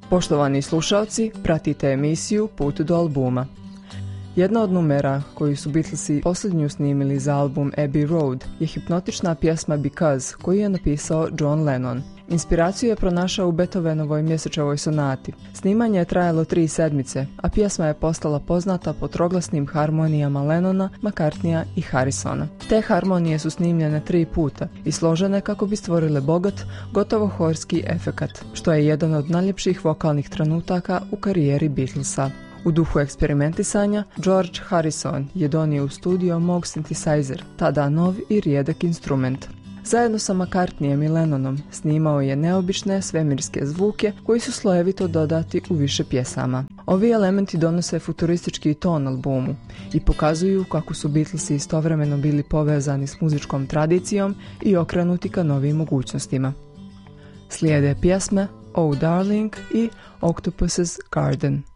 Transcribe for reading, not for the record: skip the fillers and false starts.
Poštovani slušalci, pratite emisiju Put do albuma. Jedna od numera koju su Beatlesi posljednju snimili za album Abbey Road je hipnotična pjesma Because koju je napisao John Lennon. Inspiraciju je pronašao u Beethovenovoj Mjesečevoj sonati. Snimanje je trajalo 3 sedmice, a pjesma je postala poznata po troglasnim harmonijama Lennona, McCartneya i Harrisona. Te harmonije su snimljene 3 puta i složene kako bi stvorile bogat, gotovo horski efekat, što je jedan od najljepših vokalnih trenutaka u karijeri Beatlesa. U duhu eksperimentisanja, George Harrison je donio u studio Moog synthesizer, tada nov i rijedak instrument. Zajedno sa McCartneyem i Lennonom snimao je neobične svemirske zvuke koji su slojevito dodati u više pjesama. Ovi elementi donose futuristički ton albumu i pokazuju kako su Beatlesi istovremeno bili povezani s muzičkom tradicijom i okrenuti ka novim mogućnostima. Slijede pjesme Oh Darling i Octopus's Garden.